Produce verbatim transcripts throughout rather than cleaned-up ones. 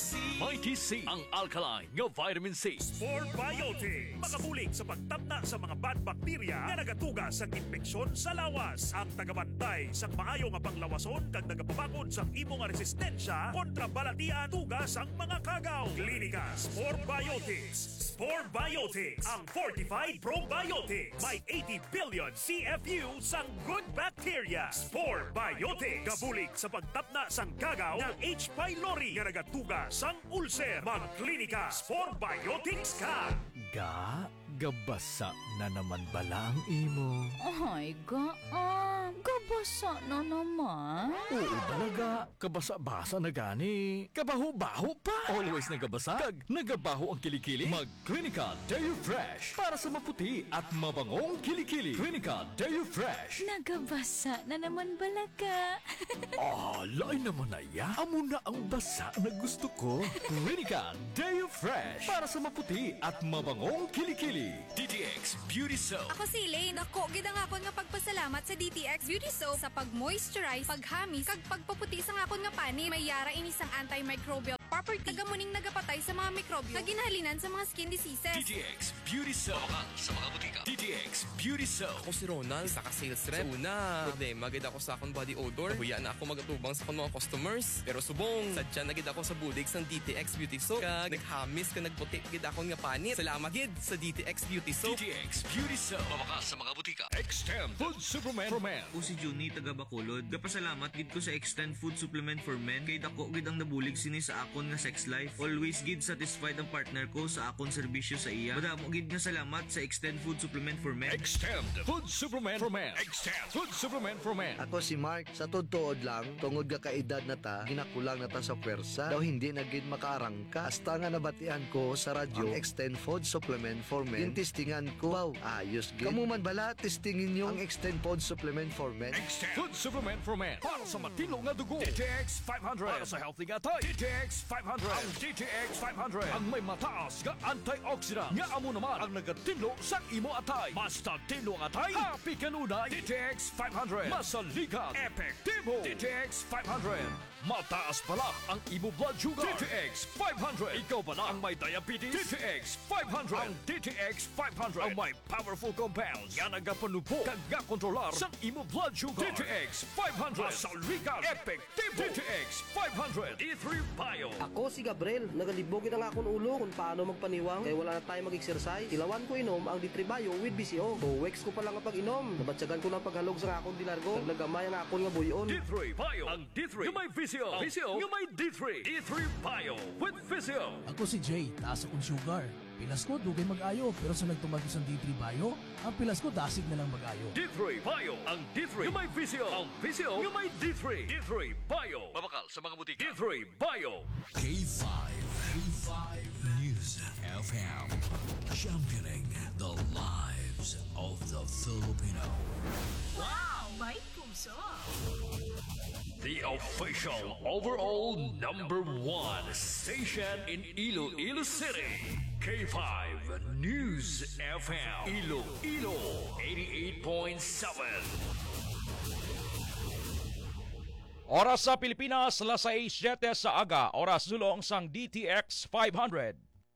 Mighty C, ang alkaline nga vitamin C. Spore Biotics, makabulig sa pagtabna sa mga bad bacteria nga nagatuga sa infeksyon sa lawas. Ang tagabantay sa maayo nga panglawason kag nagapabakod sa imo nga resistensya kontra balatian tuga sang mga kagaw. Klinika Spore Biotics. Spore Biotics, ang fortified probiotics. May eighty billion C F U sang good bacteria. Spore Biotics, kabulig sa pagtapna sang kagaw ng H. pylori nga nagatuga sang ulcer. Magklinika Spore Biotics ka. Ga, gabasa na naman bala ang imo. Ay, ga, ah, gabasa na naman. Oo talaga, kabasa-basa na gani. Kabaho-baho pa. Always nagabasa, kag nagabaho ang kilikili. Mag-Clinica Deo Fresh para sa maputi at mabangong kilikili. Clinica Deo Fresh. Nagabasa na naman balaga. Ah, lain naman na ya. Amo na ang basa na gusto ko. Clinica Deo Fresh para sa maputi at mabangong kilikili. D T X Beauty Soap. Ako si Elaine. Ako, gid ang akon nga pagpasalamat sa D T X Beauty Soap sa pag-moisturize, paghamis, kag pagpaputi sa akon nga pani. May yara ini sang antimicrobial property. Tagamuning nagapatay sa mga mikrobyo na ginahalinan sa mga skin diseases. D T X Beauty Soap. Bawal sa mga butika. D T X Beauty Soap. Ako si Ronald, saka sales rep. Una, problema gid ako sa akong body odor. Huya na ako magatubang sa akong mga customers. Pero subong, sadya na gid ako sa bulig sang D T X Beauty Soap. Kag naghamis ka nagputi gid akong nga panit. Salamat gid sa D T X Beauty Soap. D T X Beauty Soap. Mabakas sa mga butika. Extend Food Supplement for Men. Ako si Juni taga Bacolod. Gapasalamat gid ko sa Extend Food Supplement for Men kay dako gid ang nabulig sini sa akon nga sex life. Always gid satisfied ang partner ko sa akon serbisyo sa iya. Madamo gid nga salamat sa Extend Food Supplement for Men. Extend Food Supplement for Men. Extend Food Supplement for Men. Ako si Mark, sa todtood lang, tungod ka kaedad na ta, ginakulang na ta sa pwersa, daw hindi na gid makaarangka. Hasta nga nabatian ko sa radyo, ang Extend Food Supplement for Men. Yung testingan ko, wow, ayos gid. Kamu man bala, testingin nyo ang Extend Food Supplement for Men. Extend Food Supplement for Men. Para sa matino nga dugo. D T X five hundred. Para sa healthy nga tay. D T X five hundred. Ang D T X five hundred. Ang may mataas nga antioxidant. Nga amo naman ang nagatino sa imo atay. Mas tino ang atay. Happy kanunay. D T X five hundred. Masaligan. Epektibo. D T X five hundred. Mataas pala ang imo blood sugar. D T X five hundred. Ikaw pala ang may diabetes. D T X five hundred. Ang D T X five hundred. Ang may powerful compounds. Nga nagapanupo. Kag nga kontrolar sa imo blood sugar. D T X five hundred. Masaligan. Epektibo. D T X five hundred. D three Bio. Ako si Gabriel, nagalibogin ang akong ulo kung paano magpaniwang kaya wala na tayo mag-exercise. Ilawan ko inom ang D three Bio with B C O. Tuwex ko pa lang ang pag-inom. Nabatsagan ko ng paghalog sa akong dilargo. Naglagamay ang akong nga buyon. D three Bio. Ang D three. Yung may V C O. V C O. Yung may D three. D three Bio with V C O. Ako si Jay, taas akong sugar. Pilas ko, dugay mag-ayo. Pero sa nagtumag sa D three Bio, ang pilas ko dasig na lang mag-ayo. D three Bio. Ang D three. Yung may V C O. Ang V C O. Yung may D three. D three Bio. Mabakal sa mga butika. D three Bio. K five. K five News F M. Championing the lives of the Filipino. Wow! May puso! The official overall number one station in Iloilo City. K five News F M. Iloilo eighty-eight point seven. Oras sa Pilipinas, alas sais sa aga. Oras sulong sang D T X five hundred.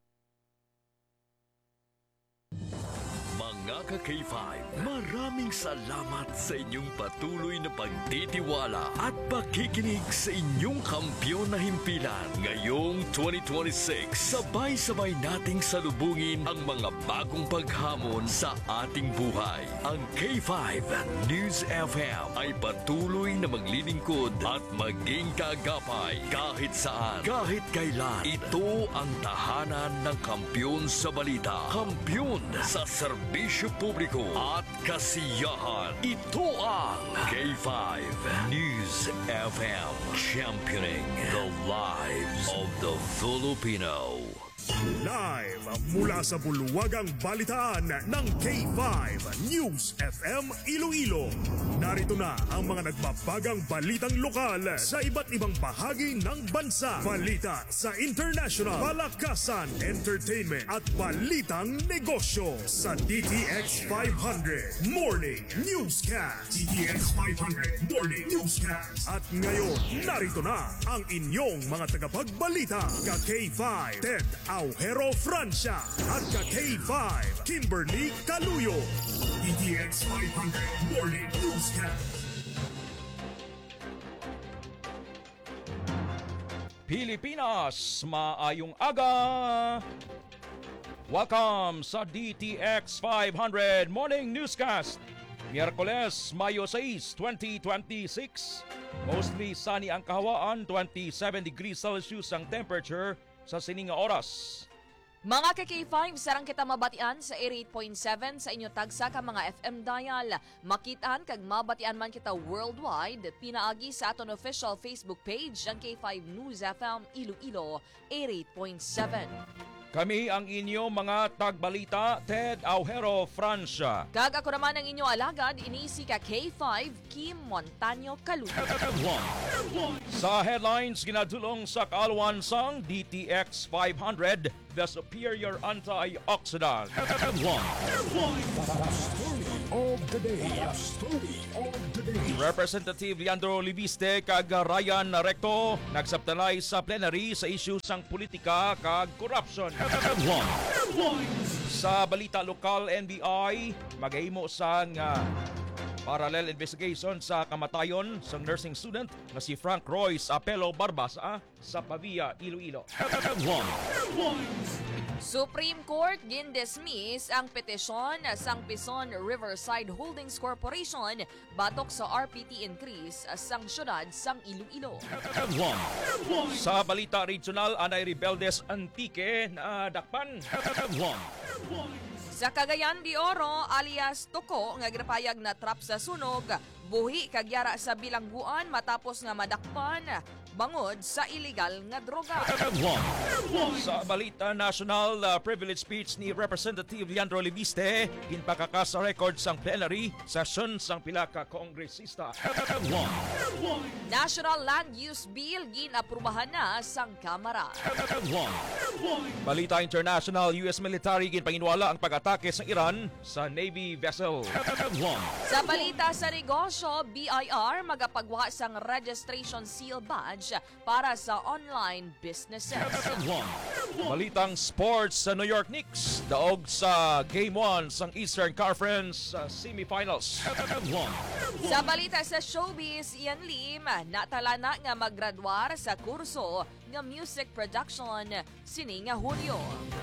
Mga ka-K five, maraming salamat sa inyong patuloy na pagtitiwala at pakikinig sa inyong kampiyon na himpilan. Ngayong twenty twenty-six, sabay-sabay nating salubungin ang mga bagong paghamon sa ating buhay. Ang K five News F M ay patuloy na maglilingkod at maging kagapay kahit saan, kahit kailan. Ito ang tahanan ng kampiyon sa balita, kampiyon sa serbisyo publiko at kasiyahan. Ito ang K five News F M, championing the lives of the Filipino. Live mula sa bulwagang balitaan ng K five News F M Iloilo. Narito na ang mga nagbabagang balitang lokal sa iba't ibang bahagi ng bansa. Balita sa international, palakasan, entertainment at balitang negosyo sa D T X five hundred Morning Newscast. D T X five hundred Morning Newscast. At ngayon, narito na ang inyong mga tagapagbalita. Ka K five Ted Aujero Francia at ka K five Kimberly Caluyo. D T X five hundred Morning Newscast. Pilipinas, maayong aga! Welcome sa D T X five hundred Morning Newscast. Miyerkules, Mayo six, twenty twenty-six. Mostly sunny ang kahawaan, twenty-seven degrees Celsius ang temperature sa sininga oras. Mga ka-K five, sarang kita mabatian sa eighty-eight point seven sa inyo tagsa ka mga F M dial. Makitaan kag mabatian man kita worldwide, pinaagi sa aton official Facebook page ang K five News F M Iloilo eighty-eight point seven. Kami ang inyo mga tagbalita, Ted Aujero Francia. Kag ako naman ang inyo alagad, inisi ka K five Kim Montaño Caluyo. Sa headlines, ginadulong sa kaalawan sang D T X five hundred, the superior antioxidant. Of the day. Story of the day. Representative Leandro Libiste kag Ryan Recto nagsabtalay sa plenary sa issue sang politika kag corruption. Sa balita lokal, N B I maghimo sang uh, parallel investigation sa kamatayon sa nursing student na si Frank Royce Apelo Barbasa sa Pavia, Iloilo. Supreme Court gin-dismiss ang petisyon sang Pison Riverside Holdings Corporation batok sa R P T increase sang syudad sang Iloilo. Sa balita regional, anay rebeldes Antique na dakpan. Sa Cagayan de Oro alias Toko nga ginapayag na trap sa sunog, buhi kagyara sa bilangguan matapos nga madakpan bangod sa illegal nga droga. Sa balita national, uh, privilege speech ni Representative Leandro Libiste ginpakaka sa record sang plenary session sang pila ka kongresista. National Land Use Bill ginaprubahan na sang Kamara. Balita international, U S military ginpanginwala ang pag-atake sa Iran sa Navy vessel. Sa balita sa negosyo, B I R magapagwa sang registration seal badge para sa online businesses. Balitang sports sa New York Knicks, daog sa Game one sang Eastern Conference uh, semifinals. Sa balita sa showbiz, Ian Lim natala na nga maggraduar sa kurso nga music production sini nga Hulyo.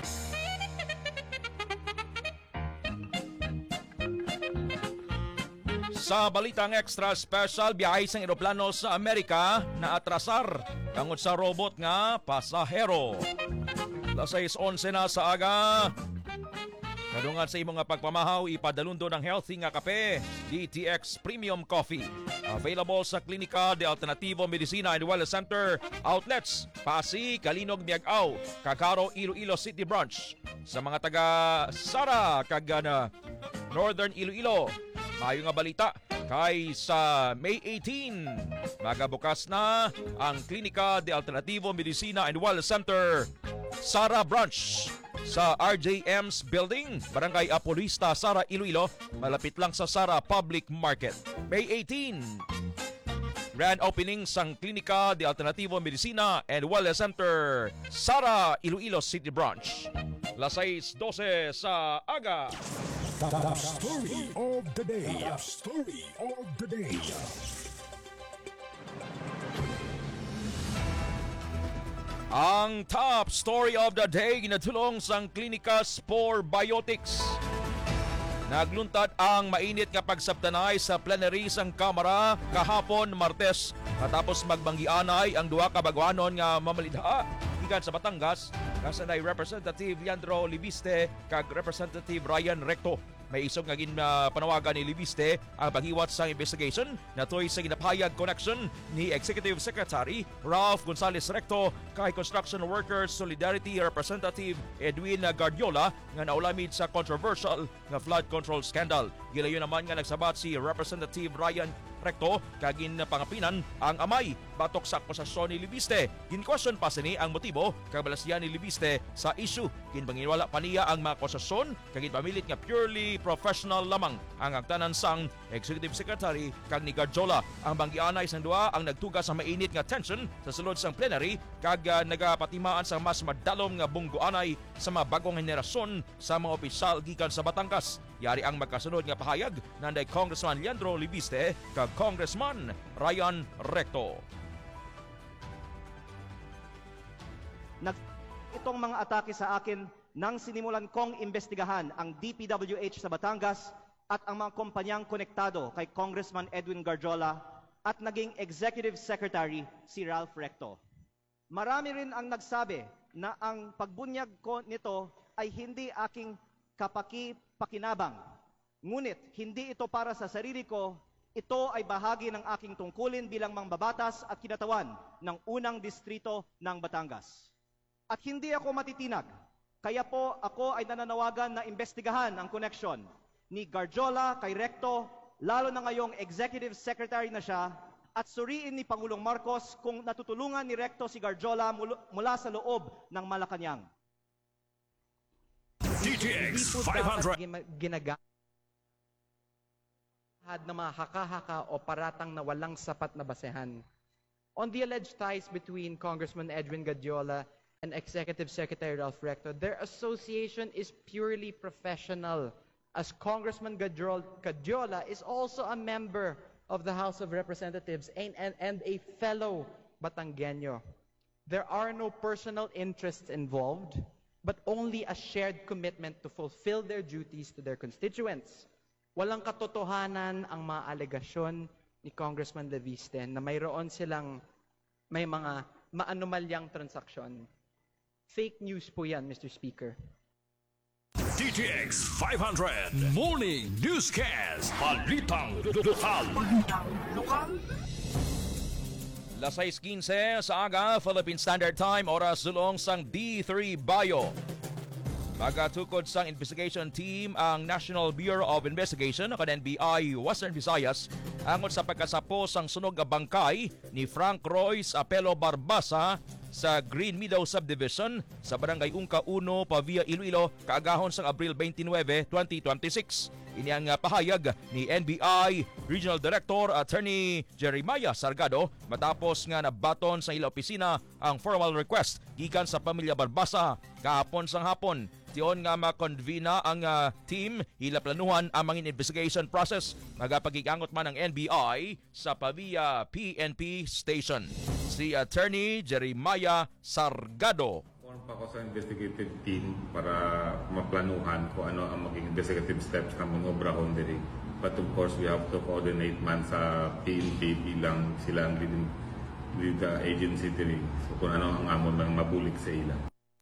Sa balitang extra special, biyahe sang eroplano sa Amerika na atrasar tungod sa robot nga pasahero. Alas sais onse na sa aga. Kadungan sa imong nga pagpamahaw, ipadalundo ng healthy nga kape, D T X Premium Coffee. Available sa Klinika de Alternativo Medicina and Wellness Center, outlets, Pasig, Kalinog, Miagaw, Kakaro, Iloilo City Branch. Sa mga taga Sara, Kagana, Northern Iloilo, mayo nga balita kay sa May eighteen, magabukas na ang Klinika de Alternativo Medicina and Wellness Center, Sara Branch sa R J M's Building, Barangay Apolista, Sara, Iloilo, malapit lang sa Sara Public Market. May eighteen, grand opening sang Klinika de Alternativo Medicina and Wellness Center, Sara, Iloilo City Branch. Alas sais dose sa aga. The story of the day. The story of the day. Ang top story of the day ginatulong sang Klinika Spore Biotics. Nagluntad ang mainit nga pagsabtanay sa plenary sang Kamara kahapon Martes matapos magbanggianay ang duha ka bagwanon nga mamalidha gikan sa Batangas kasanay Representative Leandro Libiste kag Representative Ryan Recto. may isog nga gin uh, panawagan ni Libiste ang paghiwat sa investigation na to'y sa ginapahayag connection ni Executive Secretary Ralph Gonzales Recto kay Construction Workers Solidarity Representative Edwin Guardiola nga naulamid sa controversial nga flood control scandal. Gilayon naman nga nagsabat si Representative Ryan Recto kagin pangapinan ang amay batok sa akusasyon ni Libiste. Gin-question pa sini ang motibo kag balasyan ni Libiste sa issue. Ginbanginwala pa niya ang mga akusasyon kag pamilit nga purely professional lamang ang agtanan sang Executive Secretary kag ni Guardiola. Ang banggianay sang duha ang nagtuga sa mainit nga tension sa sulod sang plenary kag uh, nagapatimaan sa mas madalom nga bunggoanay sa mga bagong henerasyon sa mga opisyal gikan sa Batangas. Yari ang magkasunod nga pahayag nanday Congressman Leandro Libiste kag Congressman Ryan Recto. Nag itong mga atake sa akin nang sinimulan kong imbestigahan ang D P W H sa Batangas at ang mga kumpanyang konektado kay Congressman Edwin Guardiola at naging Executive Secretary si Ralph Recto. Marami rin ang nagsabi na ang pagbunyag ko nito ay hindi aking kapaki-pakinabang. Ngunit hindi ito para sa sarili ko, ito ay bahagi ng aking tungkulin bilang mangbabatas at kinatawan ng unang distrito ng Batangas. At hindi ako matitinag, kaya po ako ay nananawagan na imbestigahan ang connection ni Guardiola kay Recto, lalo na ngayong Executive Secretary na siya, at suriin ni Pangulong Marcos kung natutulungan ni Recto si Guardiola mula sa loob ng Malacanang. D T X five hundred Ginagamit na mga haka-haka o paratang na walang sapat na basehan. On the alleged ties between Congressman Edwin Guardiola and Executive Secretary Ralph Recto, their association is purely professional, as Congressman Guardiola is also a member of the House of Representatives and, and, and a fellow Batangueño. There are no personal interests involved, but only a shared commitment to fulfill their duties to their constituents. Walang katotohanan ang mga alegasyon ni Congressman Leviste na mayroon silang may mga maanomalyang transaksyon. Fake news po yan, Mister Speaker. D T X five hundred Morning Newscast. Balitang lokal. Balitang lokal. Las sais quince sa aga, Philippine Standard Time, oras dulong sang D three Bayo. Pagatukod sang investigation team ang National Bureau of Investigation o N B I Western Visayas angon sa pagkasapo sang sunog nga bangkay ni Frank Royce Apelo Barbasa sa Green Meadow Subdivision sa Barangay Ungka one, Pavia, Iloilo, kaagahon sang Abril twenty-nine, twenty twenty-six. Ini ang pahayag ni N B I Regional Director Attorney Jeremiah Sargado matapos nga nabaton sa ila opisina ang formal request gikan sa pamilya Barbasa kahapon sang hapon. Tion nga makonvena ang uh, team ila planuhan ang mga investigation process. Magapagigangot man ang N B I sa Pavia P N P Station. Si Attorney Jeremiah Sargado. Form pa ako sa investigative team para maplanuhan kung ano ang maging investigative steps ng mga obrahon diri. But of course, we have to coordinate man sa P N P bilang silang lead, lead uh, agency diri. So kung ano ang amon ng mabulig sa ila.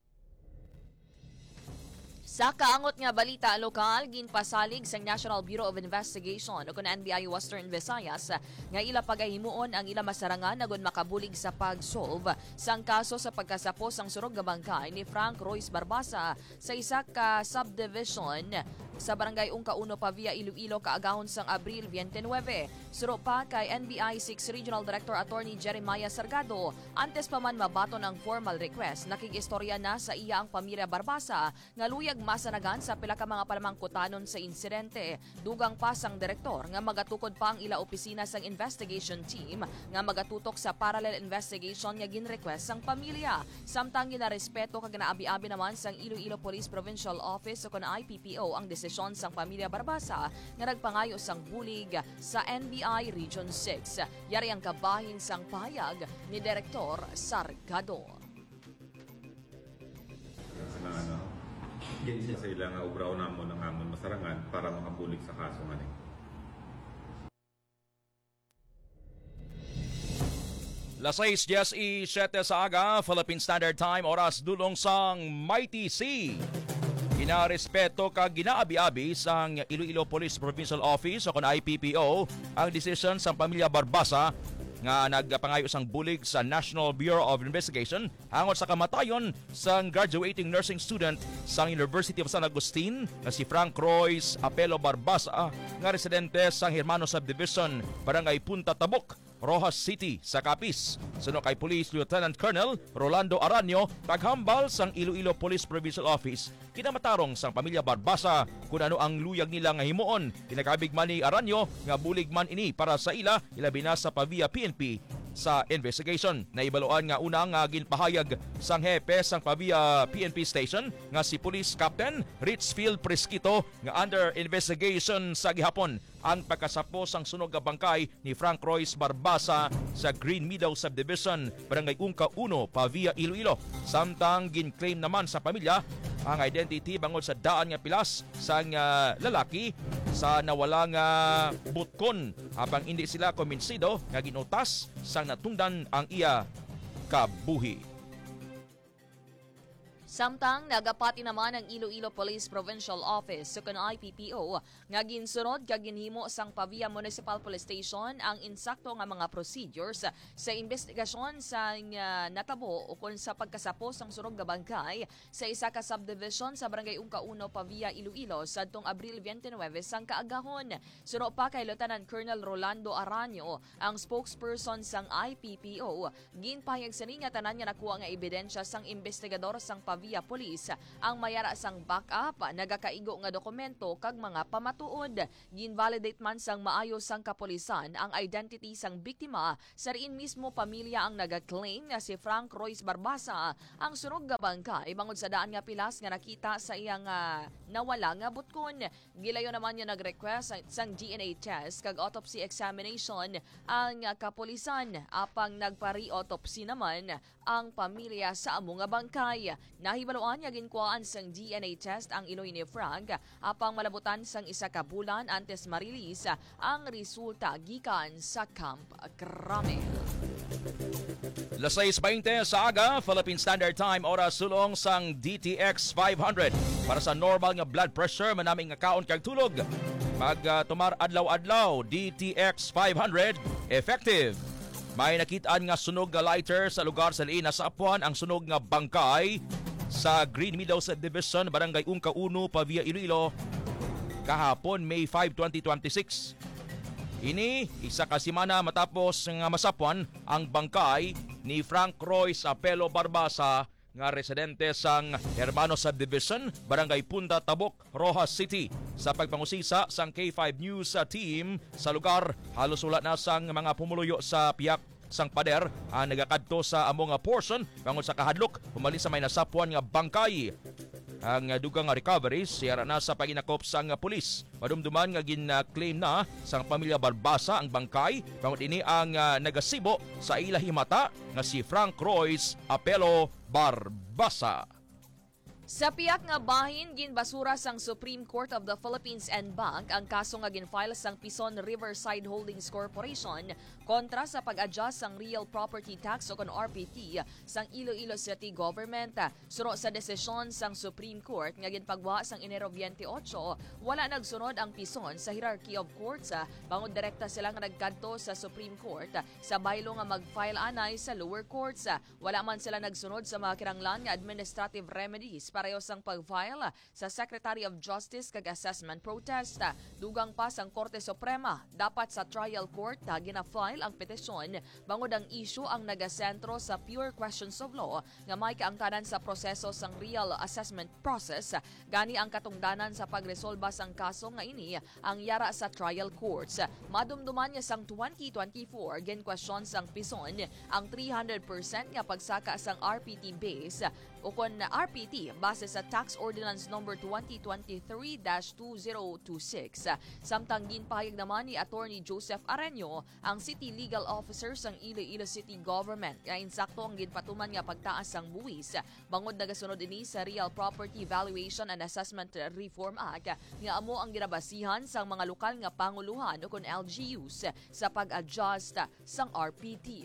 Sa kaangot nga balita lokal, ginpasalig sa National Bureau of Investigation o N B I Western Visayas nga ila pagahimuon ang ila masarangan nagon makabulig sa pag-solve sang kaso sa pagkasapos ang surog nga bangkay ni Frank Royce Barbasa sa isa ka subdivision sa Barangay Ungka one, Pavia, Iloilo, kaagahon sang Abril twenty-nine. Suro pa kay N B I six Regional Director Attorney Jeremiah Sargado, antes pa man mabaton ang formal request, nakigistorya na sa iya ang pamilya Barbasa nga luyag masanagan sa pila ka mga palamangkutanon sa insidente. Dugang pa sang direktor nga magatukod pa ang ila opisina sang investigation team nga magatutok sa parallel investigation nga ginrequest sang pamilya. Samtang ginarespeto kag naabi-abi naman sang Iloilo Police Provincial Office o kon I P P O ang desisyon sang pamilya Barbasa nga nagpangayo sang bulig sa N B I Region six. Yari ang kabahin sang pahayag ni Direktor Sargado. Ganyan sa ilang ubraw namon ng amon masarangan para makabulig sa kaso nga ni. Las sais seven sa aga, Philippine Standard Time, oras dulong sang Mighty Sea. Inarespeto kag ginaabi-abi sang Iloilo Police Provincial Office o kon I P P O ang desisyon sang pamilya Barbasa nga nagpangayo sang bulig sa National Bureau of Investigation hangot sa kamatayon sang graduating nursing student sang University of San Agustin nga si Frank Royce Apelo Barbasa nga residente sang Hermano Subdivision, Barangay Punta Tabok, Rojas City sa Capiz. Suno kay Police Lieutenant Colonel Rolando Aranio, taghambal sang Iloilo Police Provincial Office, kinamatarong sang pamilya Barbasa kung ano ang luyag nila nga himuon. Kinakabig man ni Aranio nga bulig man ini para sa ila, ilabi na sa pavia P N P sa investigation. Naibaloan nga una nga ginpahayag sang hepe sang pavia P N P station nga si Police Captain Richfield Presquito nga under investigation sa gihapon ang pagkasapo sang sunog nga bangkay ni Frank Royce Barbasa sa Green Meadow Subdivision, Barangay Ungka uno, Pavia, Iloilo. Samtang gin-claim naman sa pamilya ang identity bangod sa daan nga pilas sang uh, lalaki sa nawalang uh, butkon habang hindi sila kumbinsido nga ginutas sang natungdan ang iya kabuhi. Samtang nagapati naman ang Iloilo Police Provincial Office sukon I P P O nga ginsunod kag ginhimo sang Pavia Municipal Police Station ang insakto nga mga procedures sa investigasyon sa uh, natabo ukon sa pagkasapo sang sunog nga bangkay sa isa ka subdivision sa Barangay Ungka uno, Pavia, Iloilo sadtong Abril twenty-nine sang kaagahon. Suno pa kay Lieutenant Colonel Rolando Aranio, ang spokesperson sang I P P O, ginpahayag sa nga tanan nga nakuha nga ebidensya sang investigador sang Pavia via Police ang mayara sang backup, nagakaigo nga dokumento kag mga pamatuod. Ginvalidate man sang maayo sang kapulisan ang identity sang biktima, sa riin mismo pamilya ang nagaklaim nga si Frank Royce Barbasa ang sunog nga bangkay bangod sa daan nga pilas nga nakita sa iyang uh, nawala nga butkon. Gilayo naman niya nag-request sang D N A test kag autopsy examination ang uh, kapulisan, apang nagpari-autopsy naman ang pamilya sa amo nga bangkay. Nahibaluan niya ginkuhaan sang D N A test ang iloy ni Frank, apang malabutan sang isa ka bulan antes marilis ang resulta gikan sa Camp Cramel. Las sais veinte sa aga, Philippine Standard Time, oras sulong sang D T X five hundred. Para sa normal nga blood pressure, manaming nga kaon kag tulog. Mag uh, tumar adlaw-adlaw, D T X five hundred, effective. May nakitaan nga sunog nga lighter sa lugar sa liin sa Apuan, ang sunog nga bangkay sa Green Meadow Subdivision, Barangay Ungka uno, Pavia, Iloilo, kahapon May fifth, twenty twenty-six. Ini isa ka semana matapos nga masapuan ang bangkay ni Frank Royce Apelo Barbasa nga residente sang Hermano Subdivision, Barangay Punta Tabok, Rojas City. Sa pagpangusisa sang K five News team sa lugar, halos wala na sang mga pumuluyo sa piyak sang pader ang nagakadto sa among portion bangod sa kahadlok humali sa may nasapuan nga bangkay. Ang dugang nga recovery siyara na sa paginakop sang pulis. Madumduman nga gin-claim na sang pamilya Barbasa ang bangkay bangod ini ang uh, nagasibo sa ilahi mata nga si Frank Royce Apelo Barbasa. Sa piyak nga bahin, ginbasura sang Supreme Court of the Philippines and Bank ang kaso nga ginfile sang Pison Riverside Holdings Corporation kontra sa pag-adjust sang Real Property Tax o kon R P T sang Iloilo City Government. Suro sa desisyon sang Supreme Court nga ginpagwa sang Enero twenty-eight, wala nagsunod ang Pison sa hierarchy of courts. Bangod direkta sila nga nagkadto sa Supreme Court sa baylo nga mag-file anay sa lower courts. Wala man sila nagsunod sa mga kinanglan nga administrative remedies pareho sang pag-file sa Secretary of Justice kag assessment protest. Dugang pa sang Korte Suprema, dapat sa trial court na gina-file ang petisyon bangod ang issue ang nagasentro sa pure questions of law nga may kaangkanan sa proseso sang real assessment process. Gani ang katungdanan sa pagresolba sang kaso nga ini ang yara sa trial courts. Madumduman niya sang twenty twenty-four gen question sang Pison ang three hundred percent nga pagsaka sang R P T base o kon R P T base sa Tax Ordinance number twenty twenty-three dash two zero two six. Samtang ginpahayag naman ni Attorney Joseph Areño, ang City Legal Officer sang Iloilo City Government, nga insakto ang ginpatuman nga pagtaas sang buwis bangod nagasunod ini sa Real Property Valuation and Assessment Reform Act nga amo ang ginabasihan sang mga lokal nga panguluhan o kon L G Us sa pag-adjust sang R P T.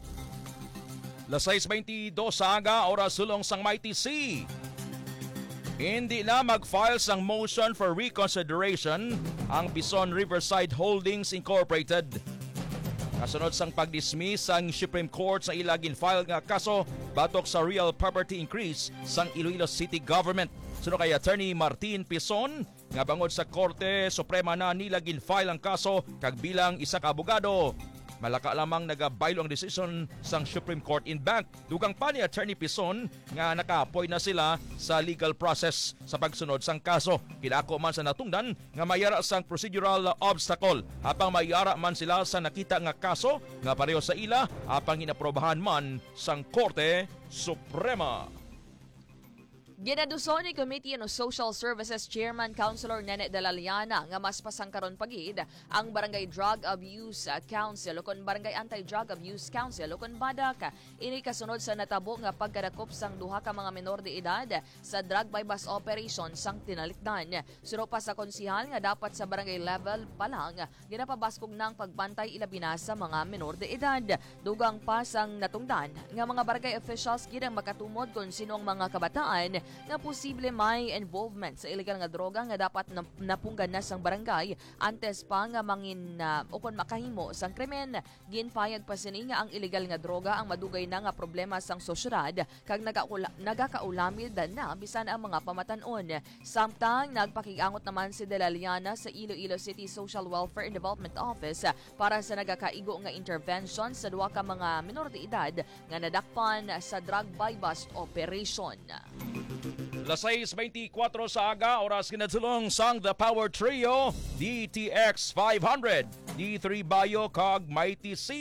Las sais veintidós sa aga, oras sulong sang Mighty C. Hindi na mag-file sang motion for reconsideration ang Bison Riverside Holdings Incorporated. Kasunod sang pag-dismiss sang Supreme Court sa ilagin file nga kaso batok sa real property increase sang Iloilo City Government. Sunod kay Attorney Martin Pison nga bangod sa Korte Suprema na nilagin file ang kaso kag bilang isa ka abogado. Malaka lamang nagabaylo ang decision sang Supreme Court in bank. Dugang pa ni Attorney Pison nga naka-appoint na sila sa legal process sa pagsunod sang kaso. Kilako man sa natungdan nga mayara sang procedural obstacle apang mayara man sila sa nakita nga kaso nga pareho sa ila apang inaprobahan man sang Korte Suprema. Ginaduso ni Committee on Social Services Chairman Councilor Nene de la Liana nga mas pasangkaron pagid ang Barangay Drug Abuse Council o kon Barangay Anti-Drug Abuse Council o kon Badak. Ini kasunod sa natabo nga pagkadakop sang duha ka mga menor de edad sa drug bypass operation sang tinalikdan. Suro pa sa konsihal nga dapat sa barangay level pa lang ginapabaskog ng pagbantay ilabi na sa mga menor de edad. Dugang pa sang natungdan nga mga barangay officials gid ang makatumod kung sino ang mga kabataan nga posible may involvement sa illegal nga droga nga dapat napunggan na sang barangay antes pa nga mangin uh, upon makahimo sang krimen. Ginpayag pa sini nga ang illegal nga droga ang madugay na nga problema sang sosyedad kag nagaula, nagakaulamid na bisan ang mga pamatanon. Samtang nagpakigangot naman si De La Liana sa Iloilo City Social Welfare and Development Office para sa nagakaigo nga intervention sa duha ka mga menor de edad nga nadakpan sa drug bypass operation. Las seis twenty-four sa aga, oras kinatulong sang The Power Trio, D T X five hundred, D three Bayo kag Mighty C.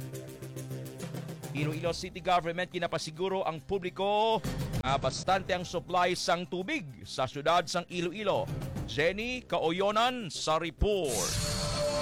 Iloilo City Government kinapasiguro ang publiko uh, bastante ang supply sang tubig sa syudad sang Iloilo. Jenny Kaoyonan sa report.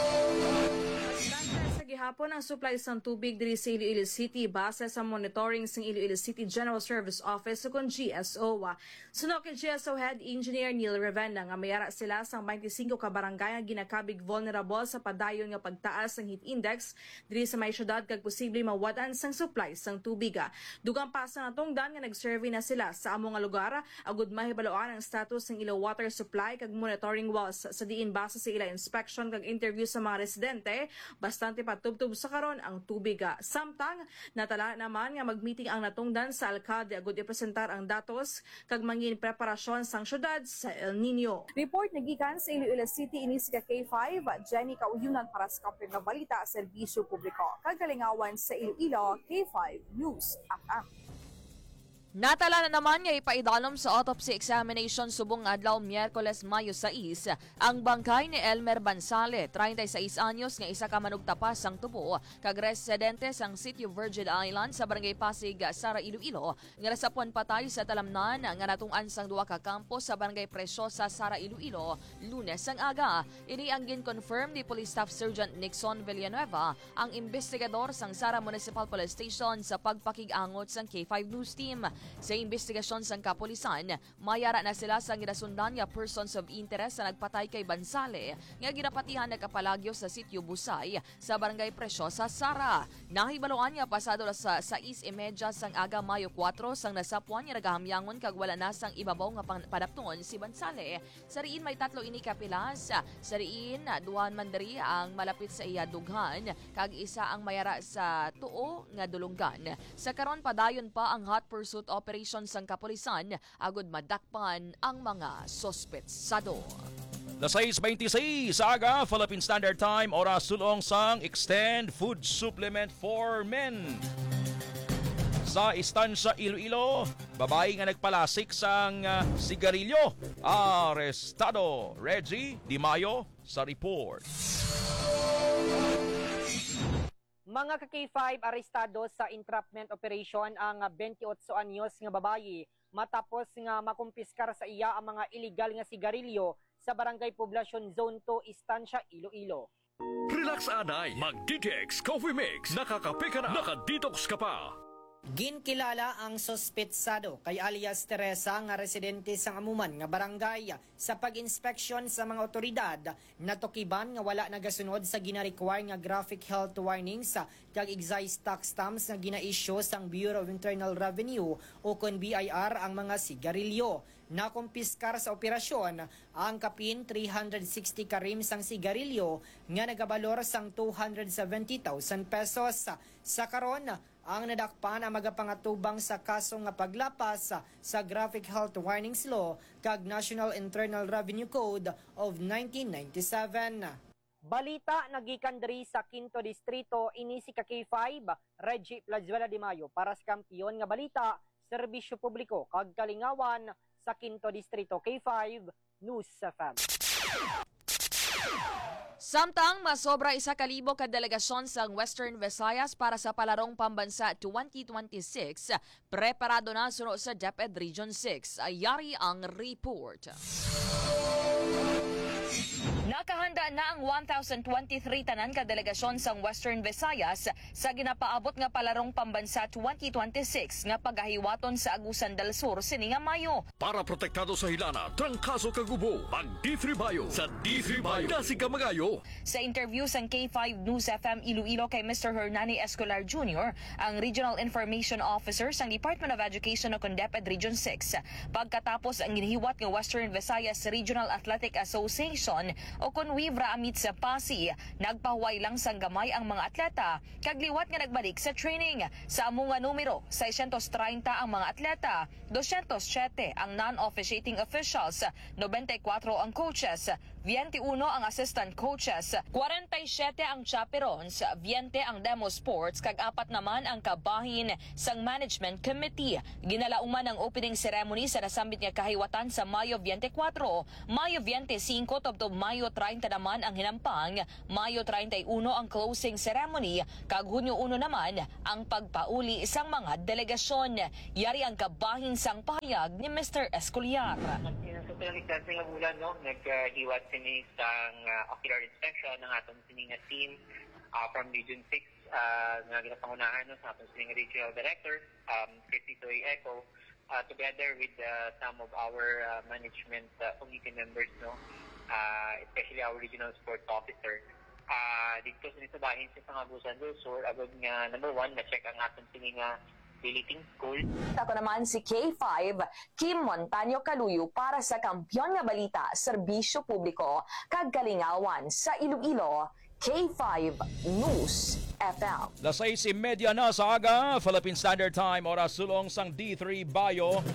Gihapon ang supply sang tubig diri sa Iloilo City base sa monitoring sang Iloilo City General Service Office o kon G S O. Sunod kay G S O Head Engineer Neil Ravenna nga mayara sila sang twenty-five ka barangay nga ginakabig vulnerable sa padayon nga pagtaas ng heat index diri sa may syudad kag posible mawad-an sang supply sang tubig. Dugang pa sa natungdan nga nag-survey na sila sa among nga lugar agud mahibaloan ang status ng ilo water supply kag monitoring walls sa diin base sa ila inspection kag interview sa mga residente. Bastante pa tubtub sa karon ang tubig. Samtang natala naman nga magmeeting ang natungdan sa alkalde agud ipresentar ang datos kag mangin preparasyon sang syudad sa El Nino. Report nagikan sa Iloilo City ini si K five Jenny Kauyunan para sa Kampir na Balita Serbisyo Publiko. Kagalingawan sa Iloilo, K five News F M. Natala na naman nga ipaidalom sa autopsy examination subong adlaw Miyerkules Mayo sais ang bangkay ni Elmer Bansale, thirty-six anyos nga isa ka manugtapas sang tubo kag residente sang Sitio Virgin Island sa Barangay Pasig, Sara, Iloilo nga nasapuan patay sa talamnan nga natung-an sang duha ka kampo sa Barangay Preciosa, Sara, Iloilo Lunes ang aga. Ini ang gin-confirm ni Police Staff Sergeant Nixon Villanueva, ang investigador sang Sara Municipal Police Station sa pagpakig-angot sang K five News Team. Sa investigasyon sang kapulisan, mayara na sila sa ginasundan nga persons of interest sa nagpatay kay Bansale nga ginapatihan na kapalagyo sa Sitio Busay sa Barangay Preciosa, Sara. Nahibaloan nga pasado sa sais e medya sang aga Mayo four sang nasapuan nga nagahamyangon kag wala na sang ibabaw nga padapton si Bansale. Sa riin may tatlo ini kapilas. Sa riin duhan man diri ang malapit sa iya dughan kag isa ang mayara sa tuo nga dulunggan. Sa karon padayon pa ang hot pursuit operation sang kapulisan agud madakpan ang mga sospetsado. Las seis twenty-six sa aga, Philippine Standard Time, oras sulong sang Extend Food Supplement for Men. Sa istansya Iloilo, babae nga nagpalasik sang uh, sigarilyo, arestado. Reggie Di Mayo sa report. Mga ka-K five arestado sa entrapment operation ang twenty-eight anyos nga babayi matapos nga makumpiskar sa iya ang mga illegal nga sigarilyo sa Barangay Poblacion Zone two, Istansya, Iloilo. Relax anay, mag-D T X Coffee Mix. Nakakape ka na, nakadetox ka pa. Ginkilala ang sospetsado kay alias Teresa nga residente sa amuman nga barangay sa pag-inspeksyon sa mga otoridad natukiban nga wala nagasunod sa gina-require nga graphic health warnings kag excise tax stamps nga gina-issue sang Bureau of Internal Revenue o kon B I R ang mga sigarilyo. Nakumpiskar sa operasyon ang kapin three hundred sixty karim sang sigarilyo nga nagabalor sang two hundred seventy thousand pesos. Sa karon ang nadakpan ang magapangatubang sa kaso nga paglapas sa Graphic Health Warnings Law kag National Internal Revenue Code of nineteen ninety-seven. Balita nagikan diri sa Quinto Distrito ini si K five Reggie Plazuela de Mayo para sa kampiyon nga balita, serbisyo publiko kag kalingawan sa Quinto Distrito. K five News F M. Samtang masobra isa kalibo ka delegasyon sa Western Visayas para sa Palarong Pambansa twenty twenty-six, preparado na suno sa DepEd Region six. Ayari ang report. Nakahanda na ang one thousand twenty-three tanan ka delegasyon sa Western Visayas sa ginapaabot nga Palarong Pambansa twenty twenty-six nga pagahiwaton sa Agusan del Sur sini nga Mayo. Para protektado sa hilana, trangkaso kagubo, pag D three Bio sa D three Bio, kasi ka magayo. Sa interview sa K five News F M Iloilo kay Mister Hernani Escolar Junior, ang Regional Information Officer sa Department of Education o DepEd Region six, pagkatapos ang ginihiwat ng Western Visayas Regional Athletic Association o kun Wivra amit sa Pasi, nagpahuway lang sang gamay ang mga atleta kagliwat nga nagbalik sa training. Sa among nga numero, six hundred thirty ang mga atleta, two hundred seven ang non-officiating officials, ninety-four ang coaches, twenty-one ang assistant coaches, forty-seven ang chaperones, twenty ang demo sports, kag apat naman ang kabahin sang management committee. Ginalauman ang opening ceremony sa nasambit nga kahiwatan sa Mayo twenty-four, Mayo twenty-five tubtob Mayo thirty naman ang hinampang, Mayo thirty-one ang closing ceremony, kag Hunyo one naman ang pagpauli sang mga delegasyon. Yari ang kabahin sang pahayag ni Mister Escolar. Sa pinagdasa nga bulan, no, naghiwat sini sang uh, ocular inspection ng atong sini nga team uh, from Region six uh, nga ginapangunahan no, sa atong sini nga regional director, um, Christy Toy Eco, uh, together with uh, some of our uh, management uh, committee members, no, uh, especially our regional sports officer. Uh, dito sa bahin sa Pangabusan do Sur, abog nga number one, na-check ang atong sini nga Biliting School. Ako naman si K five, Kim Montaño Caluyo para sa Kampiyon nga Balita, Serbisyo Publiko, kag Kalingawan sa Iloilo, K five News F M. Las seis y media na sa aga, Philippine Standard Time, oras sulong sang D three Bio.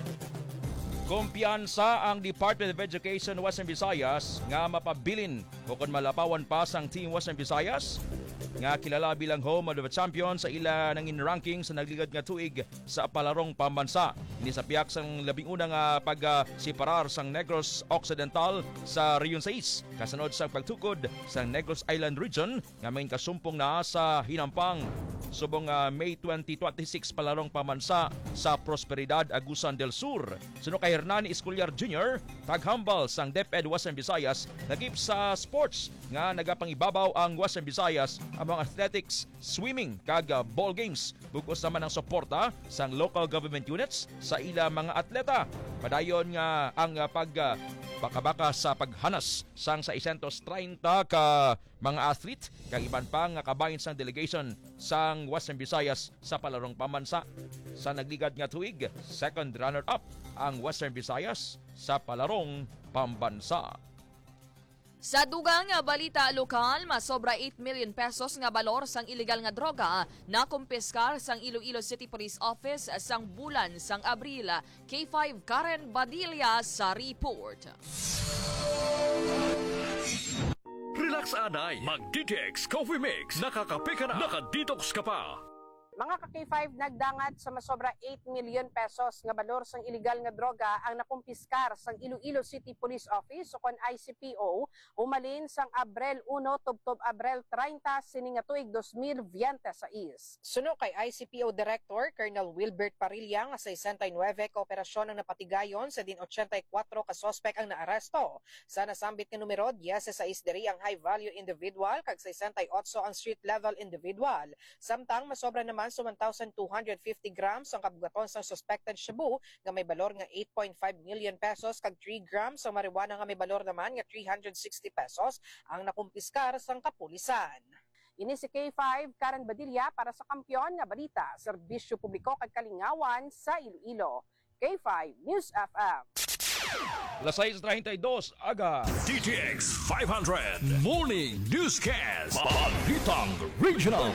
Kumpiyansa ang Department of Education Western Visayas nga mapabilin o kung malapawan pa sang Team Western Visayas nga kilala bilang home of the champion sa ila nangin ranking sa nagligad nga tuig sa Palarong Pambansa. Ini sa piyak sang labing unang uh, pag-siparar uh, sang Negros Occidental sa Region six kasunod sa pagtukod sa Negros Island Region nga may kasumpong na sa hinampang subong uh, May twenty twenty-six Palarong Pambansa sa Prosperidad, Agusan del Sur. Suno kay Hernani Escolar Junior, taghambal sang DepEd Western Visayas, nagip sa sports nga nagapangibabaw ang Western Visayas ang mga athletics, swimming, kag ball games. Bukos naman ang suporta sang local government units sa ila mga atleta. Padayon nga ang pag bakabaka sa paghanas sang sa one hundred thirty ka mga athlete kag iban pa nga kabahin sang delegation sang Western Visayas sa Palarong Pambansa. Sa nagligad nga tuig, second runner-up ang Western Visayas sa Palarong Pambansa. Sa dugang nga balita lokal, masobra eight million pesos nga balor sang illegal nga droga na kumpiskar sang Iloilo City Police Office sang bulan sang Abril. K five Karen Badilla sa report. Relax anay, mag-D T X Coffee Mix, nakakape ka na, nakadetox ka pa. Mga ka-K five nagdangat sa masobra eight million pesos nga balor sang illegal nga droga ang nakumpiskar sang Iloilo City Police Office o kon I C P O umalin sang Abril one tubtob Abril thirty sini nga tuig two thousand twenty-six. Suno kay I C P O Director Colonel Wilbert Parilla nga sixty-nine ka operasyon ang napatigayon sa din eighty-four ka suspect ang naaresto. Sa nasambit nga numero, sixteen diri ang high value individual kag sixty-eight ang street level individual. Samtang masobra naman sa one thousand two hundred fifty grams ang kabugaton sa suspected shabu nga may balor nga eight point five million pesos kag three grams sa marijuana nga may balor naman nga three hundred sixty pesos ang nakumpiskar sang kapulisan. Ini si K five Karen Badilla para sa Kampiyon nga Balita, Serbisyo Publiko kag Kalingawan sa Iloilo. K five News F M. Alas sais treinta y dos aga. D T X five hundred Morning Newscast. Balitang Regional.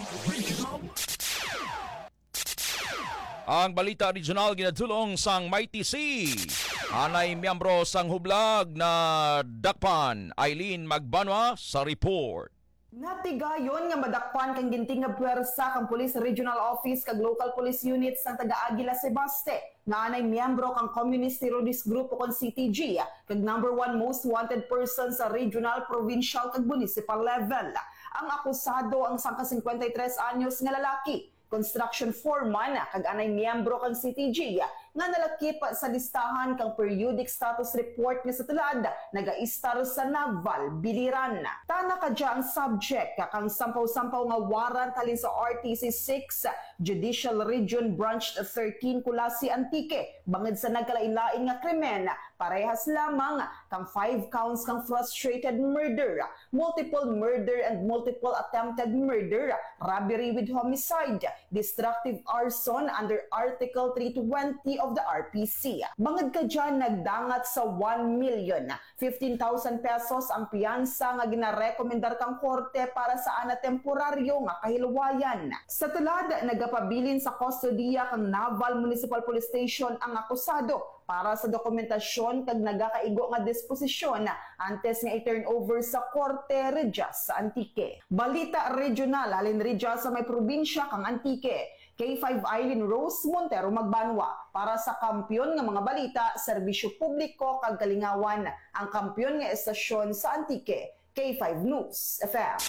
Ang balita regional ginadulong sang Mighty C. Anay miyembro sang hublag na dakpan Eileen Magbanwa sa report. Natigayon nga madakpan kang ginting nga puwersa kang Police Regional Office kag local police units sang taga-Aguila Sebaste nga anay miyembro kang Communist Terrorist Group o kon C T G kag number one most wanted person sa regional, provincial kag municipal level. Ang akusado ang sangka fifty-three anyos nga lalaki, construction foreman kag anay miyembro kang C T G nga nalakip sa listahan kang periodic status report nga sa tulad naga-istar sa Naval Biliran. Tana kadya ang subject kang sampaw-sampaw nga warrant halin sa R T C six Judicial Region Branch thirteen Kulasi Antique bangod sa nagkalain-lain nga krimen, parehas lamang kang five counts kang frustrated murder, multiple murder and multiple attempted murder, robbery with homicide, destructive arson under Article three twenty of the R P C. Bangod ka dyan, nagdangat sa one million fifteen thousand pesos ang piyansa nga ginarekomendar kang korte para sa ana temporaryo nga kahilwayan. Sa tulad, nagapabilin sa kustodiya kang Naval Municipal Police Station ang akusado para sa dokumentasyon kag nagakaigo nga disposisyon antes nga i-turn over sa Korte Redyas sa Antique. Balita regional alin Redyas sa may probinsya kang Antique. K five Eileen Rose Montero Magbanwa para sa Kampiyon nga mga balita, Serbisyo Publiko kag Kalingawan, ang kampiyon nga estasyon sa Antique. K five News F M.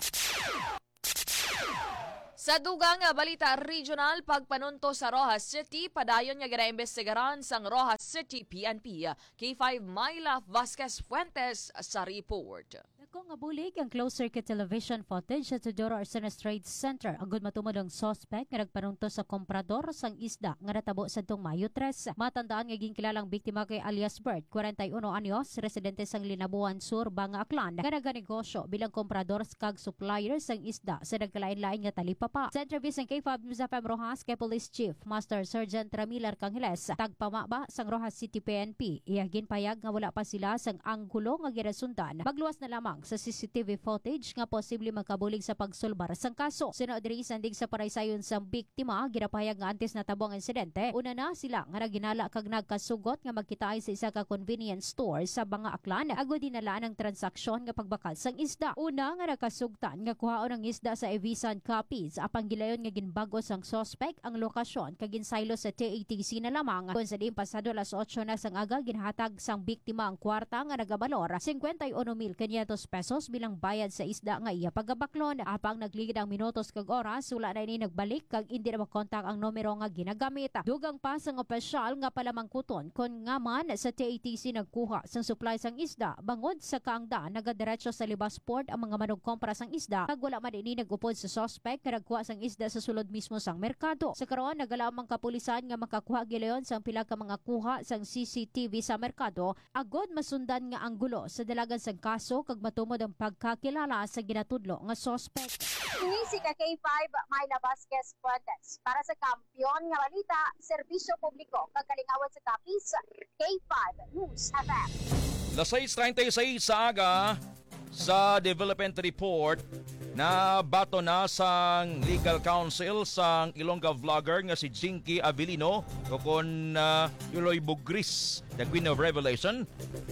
Sa dugang nga balita regional, pagpanunto sa Rojas City, padayon nga ginaimbestigaran sang Rojas City P N P. K five Myla Vasquez Fuentes sa report. Kung abulig ang closed-circuit television footage sa Teodoro Arsenes Trade Center, agud matumod ang suspect nga nagpanunto sa komprador sang isda nga natabo sa tong Mayo tres. Matandaan nga ginkilalang biktima kay alias Bert, forty-one anyos, residente sang Linabuan Sur, Banga Aklan, nga naganegosyo bilang komprador kag supplier sang isda sa nagkalain-lain nga talipapa. Sa interview sang K five News F M Rojas kay Police Chief Master Sergeant Ramil Arcangeles, tagpamaba sang Rojas City P N P, iyagin payag nga wala pa sila sang anggulo nga girasundan. Magluwas na lamang sa C C T V footage nga posible makabulig sa pagsulbar sang kaso. Sino diri sandig sa paraysayon sang biktima, ginapayag nga antes natabo ang insidente, una na sila nga naginala kag nagkasugot nga magkitaay sa isa ka convenience store sa Banga Aklan, agud dinalaan ang transaksyon nga pagbakal sang isda. Una nga nakasugtan nga kuhaon ang isda sa Evisan copies, apang gilayon nga ginbago sang suspect ang lokasyon kag ginsaylo sa T A T C na lamang. Kung sa din pasado alas otso na sang aga, ginhatag sang biktima ang kwarta nga nagabalor fifty-one mil quinientos pesos bilang bayad sa isda nga iya pagabaklon. Apang nagligid ang minutos kag oras, wala na ini nagbalik kag hindi na makontak ang numero nga ginagamit. Dugang pa sang opisyal nga palamangkuton kon nga man sa T A T C nagkuha sang supply sang isda, bangod sa kaangda nagadiretso sa Libas Port ang mga manugkompra sang isda kag wala man ini nagupod sa suspect nga nagkuha sang isda sa sulod mismo sang merkado. Sa karon nagala ang kapulisan nga makakuha gilayon sang pila ka mga kuha sang C C T V sa merkado, agod masundan nga anggulo sa dalagan sang kaso kag matumod ang pagkakilala sa ginatudlo nga suspect. Ini si K five Myla Vasquez Fuentes para sa Kampiyon nga balita, Serbisyo Publiko kag Kalingawan sa Capiz, K five News F M. alas sais treinta y seis sa aga sa development report na bato na sang legal counsel sang Ilongga vlogger nga si Jinky Avelino kon uh, Yuloy Bugris, the Queen of Revelation,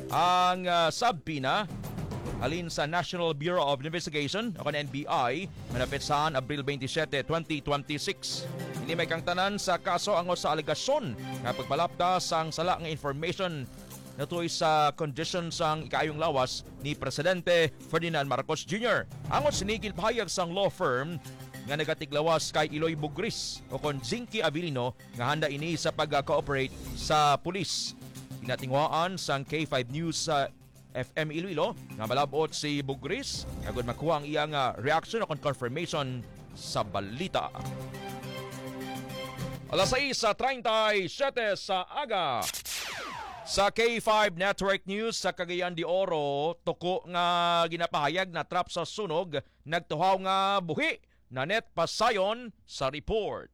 ang uh, subpina halin sa National Bureau of Investigation o N B I manapit sa Abril twenty-seven, twenty twenty-six. Ini may kang tanan sa kaso ango sa alegasyon nga pagpalapta sang sala nga information natuloy sa condition sang ikayong lawas ni Presidente Ferdinand Marcos Junior Angot sinigil pahayag sang law firm nga nagatiglawas kay Iloy Bugris o kon Jinky Avelino nga handa ini sa pag-cooperate sa pulis. Tinatingwaan sang K five News sa F M Iloilo nga malabot si Bugris agud makuha ang iyang uh, reaction o confirmation sa balita. alas sais sa thirty-seven sa aga. Sa K five Network News sa Cagayan de Oro, tuko nga ginapahayag na trap sa sunog, nagtuhaw nga buhi na net pasayon sa report.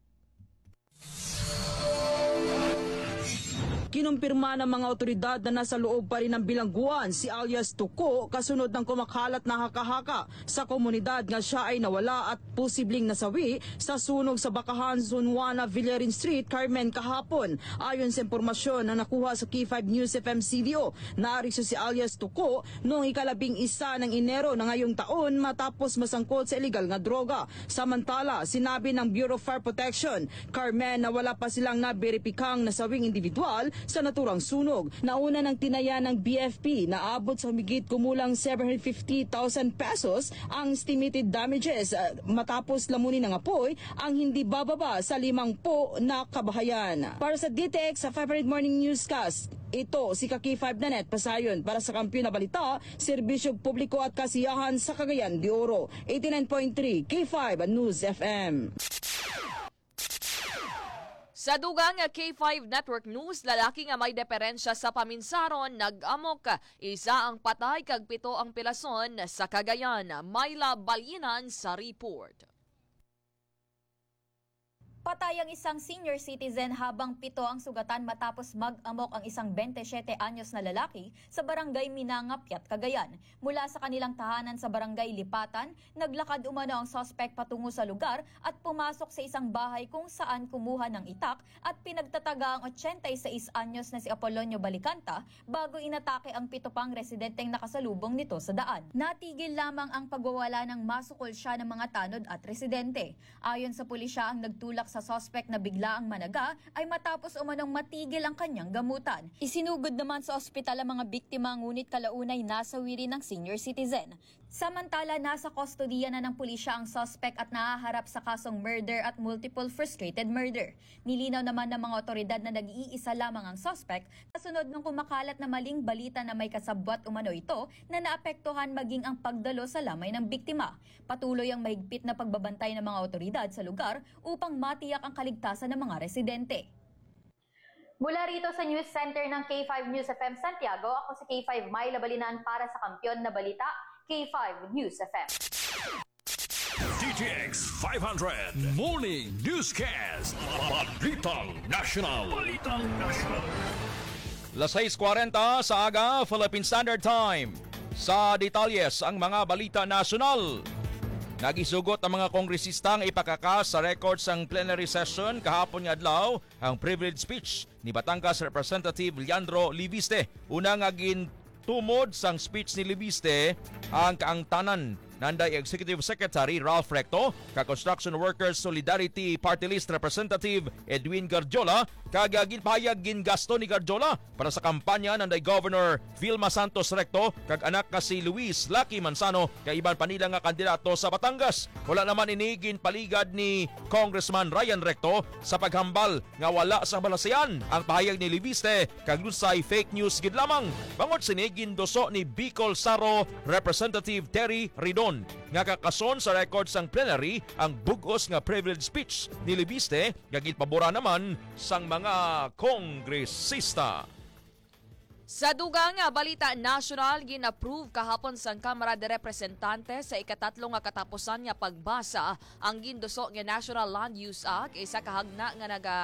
Kinumpirma ng mga otoridad na nasa loob pa rin ng bilangguan si alias Tuko kasunod ng kumakalat na haka-haka sa komunidad nga siya ay nawala at posibleng nasawi sa sunog sa Bakahan, Zone one, Villarin Street, Carmen kahapon. Ayon sa impormasyon na nakuha sa K five News F M C D O, naariso si alias Tuko noong ikalabing isa ng Enero na ngayong taon matapos masangkot sa illegal nga droga. Samantala, sinabi ng Bureau of Fire Protection, Carmen, na wala pa silang naberipikang nasawing individual sa naturang sunog. Nauna ng tinaya ng B F P na abot sa humigit kumulang seven hundred fifty thousand pesos ang estimated damages uh, matapos lamunin ng apoy ang hindi bababa sa limangpu na kabahayan. Para sa D T X sa five hundred Morning Newscast, ito si K five na net pasayon para sa Kampiyon na Balita, Serbisyo Publiko at Kasiyahan sa Cagayan de Oro. eighty-nine point three K five News F M. Sa dugang K five Network News, lalaki nga may deperensya sa paminsaron, nag-amok. Isa ang patay kag pito ang pilason sa Cagayan. Myla Balinan sa report. Patay ang isang senior citizen habang pito ang sugatan matapos mag-amok ang isang twenty-seven anyos na lalaki sa barangay Minangapiat, Cagayan. Mula sa kanilang tahanan sa barangay Lipatan, naglakad umano ang suspect patungo sa lugar at pumasok sa isang bahay kung saan kumuha ng itak at pinagtataga ang eighty-six anyos na si Apolonio Balicanta bago inatake ang pito pang residenteng nakasalubong nito sa daan. Natigil lamang ang pagwawala ng masukol siya ng mga tanod at residente. Ayon sa pulisya, ang nagtulak sa suspect na bigla ang managa ay matapos umanong matigil ang kanyang gamutan. Isinugod naman sa ospital ang mga biktima ngunit kalaunay nasawi rin ng senior citizen. Samantala, nasa kustodiya na ng pulisya ang suspect at nahaharap sa kasong murder at multiple frustrated murder. Nilinaw naman ng mga otoridad na nag-iisa lamang ang suspect kasunod ng kumakalat na maling balita na may kasabwat umano ito na naapektuhan maging ang pagdalo sa lamay ng biktima. Patuloy ang mahigpit na pagbabantay ng mga otoridad sa lugar upang matiyak ang kaligtasan ng mga residente. Mula rito sa News Center ng K five News F M Santiago, ako si K five Myla Balinan para sa Kampiyon na Balita, K five News F M. D T X five hundred Morning Newscast. Balitang National. Balitang National. alas sais forty sa aga, Philippine Standard Time. Sa detalyes ang mga balita nasyonal. Nagisugot ang mga kongresista ang ipakakas sa record sang plenary session kahapon nga adlaw ang privilege speech ni Batangas Representative Leandro Libiste. Una nga gintumod sang speech ni Libiste ang kaangtanan nanday Executive Secretary Ralph Recto, ka-Construction Workers Solidarity Party List Representative Edwin Garjola, kag ginpahayag gingasto ni Garjola para sa kampanya nanday Governor Vilma Santos Recto kag anak ka si Luis Lucky Manzano kay iban pa nila nga kandidato sa Batangas. Wala naman ini ginpaligad ni Congressman Ryan Recto sa paghambal nga wala sa balasean ang pahayag ni Libiste kag lusay fake news gid lamang. Bangod sini gindoso ni Bicol Saro Representative Terry Ridon nga kakason sa record sang plenary ang bugos nga privilege speech ni Libiste nga ginpabura naman sang mga kongresista. Sa dugang nga balita national, gin-approve kahapon sang Kamara de Representantes sa ikatatlo nga katapusan nga pagbasa ang ginduso nga National Land Use Act, isa kahagna nga naga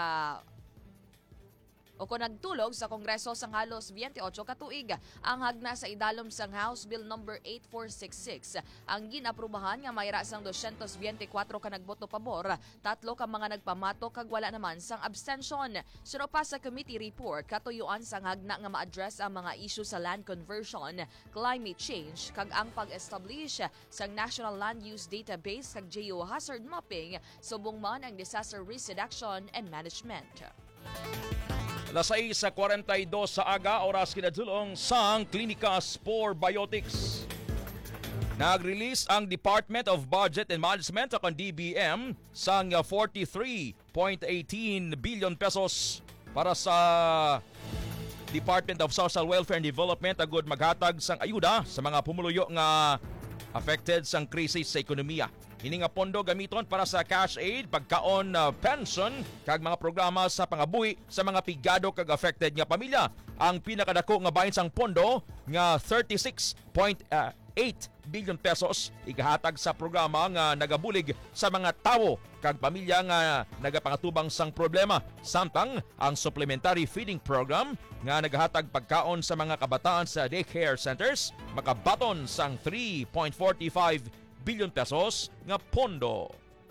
o kung nagtulog sa Kongreso sang halos twenty-eight ka tuig. Ang hagna sa idalom sang House Bill number eighty-four sixty-six ang ginaprubahan nga mayra sang two twenty-four ka nagboto pabor, tatlo ka mga nagpamato kag wala naman sang abstention. Sino pa sa committee report, katuyuan sang hagna nga ma-address ang mga issue sa land conversion, climate change kag ang pag-establish sang National Land Use Database kag geohazard mapping subong man ang disaster risk reduction and management. alas sais forty-two sa aga, oras kinadulong sang Klinika Spore Biotics. Nag-release ang Department of Budget and Management o D B M sang forty-three point one eight billion pesos para sa Department of Social Welfare and Development agud maghatag sang ayuda sa mga pumuluyo nga affected sang krisis sa ekonomiya. Ini nga pondo gamiton para sa cash aid, pagkaon, uh, pension kag mga programa sa pangabuhi sa mga pigado kag affected nga pamilya. Ang pinakadako nga bahin sang pondo nga thirty-six point eight billion pesos igahatag sa programa nga nagabulig sa mga tawo kag pamilya nga nagapangatubang sang problema. Samtang ang supplementary feeding program nga nagahatag pagkaon sa mga kabataan sa daycare centers makabaton sang three point four five billion pesos nga pondo.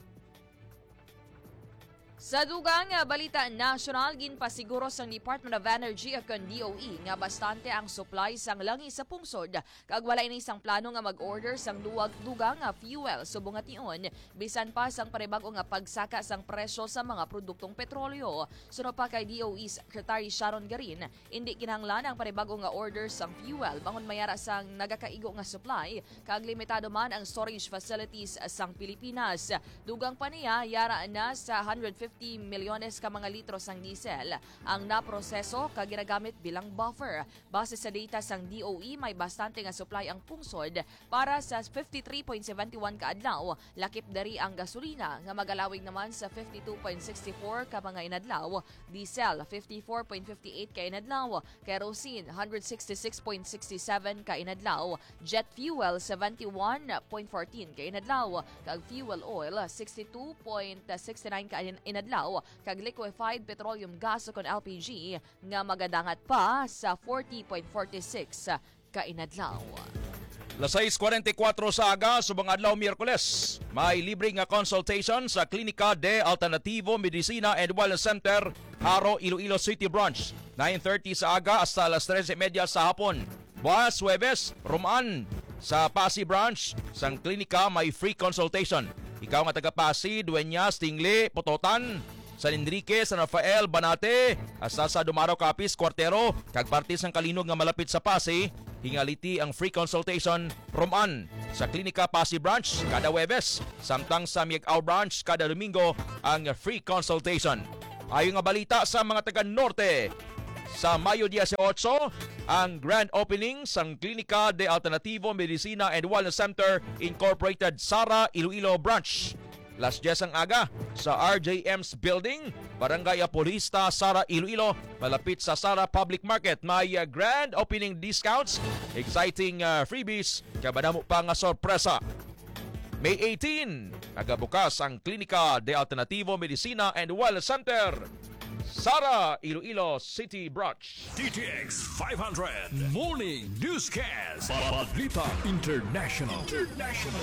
Sa dugang nga balita national, ginpasiguro sang Department of Energy ug D O E nga bastante ang supply sang langis sa pungsod kag wala ini sang plano nga mag-order sang duwag dugang nga fuel subong nga tion bisan pa sang panibag-o nga pagsaka sang presyo sa mga produktong petrolyo. Suno pa kay D O E Secretary Sharon Garin, indi kinahanglan ang panibag-o nga order sang fuel bangon mayara sang nagakaigo nga supply kag limitado man ang storage facilities sang Pilipinas. Dugang pa niya yara na sa one hundred fifty milyones ka mga litro sang diesel ang naproseso kag ginagamit bilang buffer. Base sa data sang D O E, may bastante nga supply ang pungsod para sa fifty-three point seven one ka adlaw. Lakip dari ang gasolina nga magalawig naman sa fifty-two point six four ka mga inadlaw, diesel fifty-four point five eight ka inadlaw, kerosene one hundred sixty-six point six seven ka inadlaw, jet fuel seventy-one point one four ka inadlaw, kag fuel oil sixty-two point six nine ka inadlaw adlaw kag liquefied petroleum gas o kon L P G nga magadangat pa sa forty point four six ka inadlaw. Lasais forty-four sa aga, subong adlaw Miyerkules. May libre nga consultation sa Klinika de Alternativo Medicina and Wellness Center, Haro, Iloilo City Branch. nine thirty sa aga hasta alas tres thirty sa hapon. Bukas, Huwebes, Roman, sa Pasig Branch, sang klinika may free consultation. Ikaw nga taga Pasig, Dueñas, Tingli, Pototan, San Enrique, San Rafael, Banate, hasta sa Dumaro, Capiz, Cuartero, kag parte sang Kalinog nga malapit sa Pasig, hingaliti ang free consultation Roman sa Klinika Pasig Branch kada Huwebes, samtang sa Miagao Branch kada Domingo ang free consultation. Ayon nga balita sa mga taga Norte, sa Mayo eighteen, ang grand opening sang Klinika de Alternativo Medicina and Wellness Center Incorporated Sara, Iloilo Branch. Las diyes ang aga sa R J M's Building, Barangay Apolista, Sara, Iloilo, malapit sa Sara Public Market. May uh, grand opening discounts, exciting uh, freebies, kabadamo pa nga sorpresa. May eighteenth, nagabukas ang Klinika de Alternativo Medicina and Wellness Center, Sara, Iloilo City Branch. D T X five hundred Morning Newscast. Balita International. International.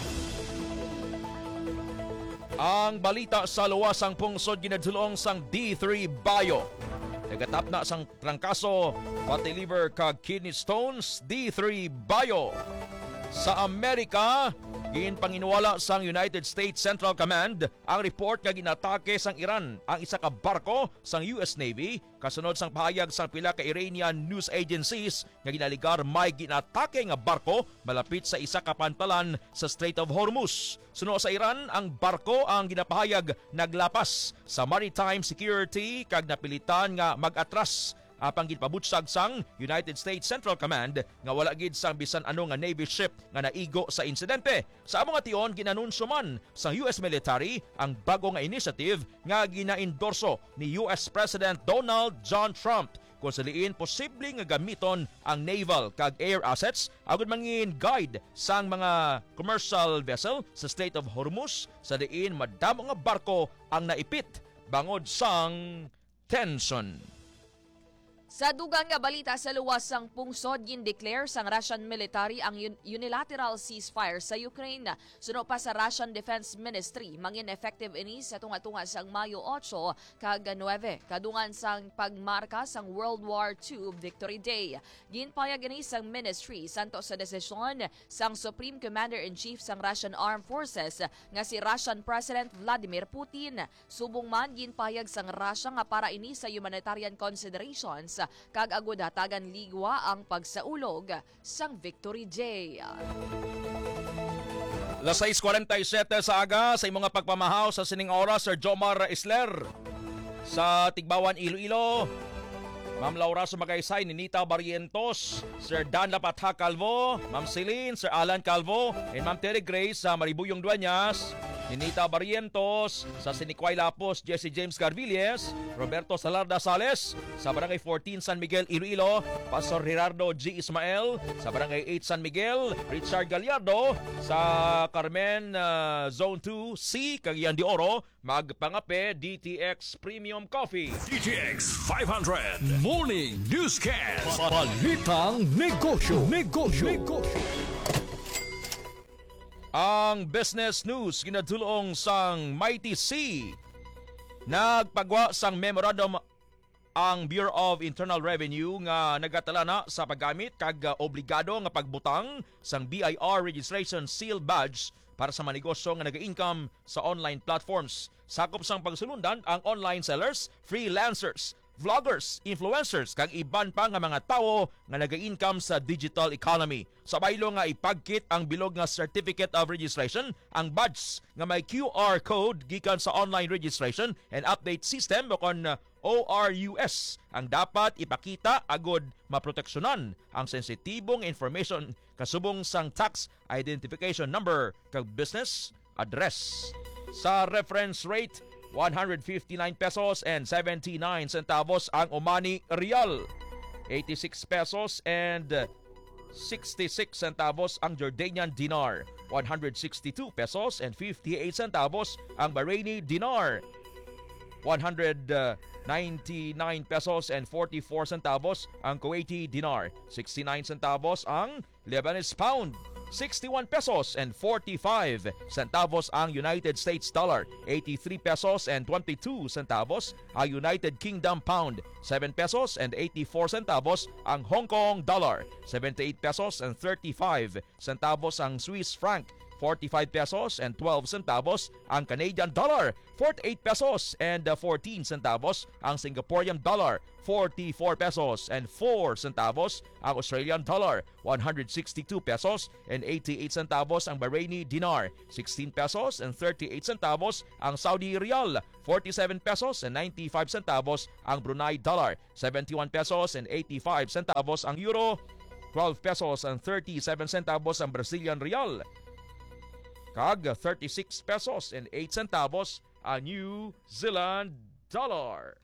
Ang balita sa luwasang pungsod ginadulong sang D three Bio. Nagatap na sang trangkaso, pati liver kag kidney stones, D three Bio. Sa Amerika, ginpanginwala sang United States Central Command ang report nga ginatake sang Iran ang isa ka barko sang U S Navy kasunod sang pahayag sang pila ka Iranian news agencies nga ginaligar may ginatake nga barko malapit sa isa ka pantalan sa Strait of Hormuz. Suno sa Iran, ang barko ang ginapahayag naglapas sa maritime security kag napilitan nga mag-atras. Apang gitpabutsag sang United States Central Command nga wala gid sang bisan ano nga Navy ship nga naigo sa insidente. Sa among ation, ginanunsyo man sa U S military ang bago nga initiative nga ginaendorso ni U S President Donald John Trump kung saliin posible nga gamiton ang naval kag air assets agud mangin guide sang mga commercial vessel sa Strait of Hormuz sa diin madamo nga barko ang naipit bangod sang tension. Sa dugang nga balita sa luwasang pungsod, gin-declare sang Russian military ang un- unilateral ceasefire sa Ukraine. Suno pa sa Russian Defense Ministry, mangin effective ini sa tunga-tunga sang Mayo eight kag nine, kadungan sang pagmarka sang World War Two Victory Day. Ginpayag ini sang ministry santo sa desisyon sang Supreme Commander-in-Chief sang Russian Armed Forces nga si Russian President Vladimir Putin. Subong man ginpayag sang Russia nga para ini sa humanitarian considerations kag agud hatagan ligwa ang pagsaulog sang Victory Day. Las six forty-seven sa aga sa imong pagpamahaw sa sining oras, Sir Jomar Isler. Sa Tigbawan, Iloilo, Ma'am Laura Sumagaysay, Ninita Barrientos, Sir Dan Lapatha Calvo, Ma'am Celine, Sir Alan Calvo, and Ma'am Terry Grace sa Maribuyong Dueñas. Ninita Barrientos, sa Siniquay Lapos, Jesse James Garvilles, Roberto Salarda Sales, sa Barangay fourteen San Miguel, Iloilo, Pastor Gerardo G. Ismael, sa Barangay eight San Miguel, Richard Gallardo, sa Carmen uh, Zone two C, Cagayan de Oro, magpangape D T X Premium Coffee. D T X five hundred Morning Newscast. Balitang Negosyo. Negosyo. Negosyo. Ang business news ginadulong sang Mighty C. Nagpagwa sang memorandum ang Bureau of Internal Revenue nga nagatala na sa paggamit kag obligado nga pagbutang sang B I R registration seal badge para sa mga negosyo nga naga-income sa online platforms. Sakop sang pagsulundan ang online sellers, freelancers, vloggers, influencers kag iban pa nga mga tawo nga naga-income sa digital economy. Sa baylo nga ipagkit ang bilog nga certificate of registration, ang badge nga may Q R code gikan sa online registration and update system o kon O R U S ang dapat ipakita agod maproteksyonan ang sensitibong information kasubong sang tax identification number kag business address. Sa reference rate, one hundred fifty-nine pesos and seventy-nine centavos ang Omani Real, eighty-six pesos and sixty-six centavos ang Jordanian Dinar, one hundred sixty-two pesos and fifty-eight centavos ang Bahraini Dinar, one hundred ninety-nine pesos and forty-four centavos ang Kuwaiti Dinar, sixty-nine centavos ang Lebanese Pound, sixty-one pesos and forty-five centavos ang United States Dollar, eighty-three pesos and twenty-two centavos ang United Kingdom Pound, seven pesos and eighty-four centavos ang Hong Kong Dollar, seventy-eight pesos and thirty-five centavos ang Swiss franc, forty-five pesos and twelve centavos ang Canadian Dollar, forty-eight pesos and fourteen centavos ang Singaporean Dollar, forty-four pesos and four centavos ang Australian Dollar, one hundred sixty-two pesos and eighty-eight centavos ang Bahraini Dinar, sixteen pesos and thirty-eight centavos ang Saudi Riyal, forty-seven pesos and ninety-five centavos ang Brunei Dollar, seventy-one pesos and eighty-five centavos ang Euro, twelve pesos and thirty-seven centavos ang Brazilian Real, kag thirty-six pesos and eight centavos ang New Zealand Dollar.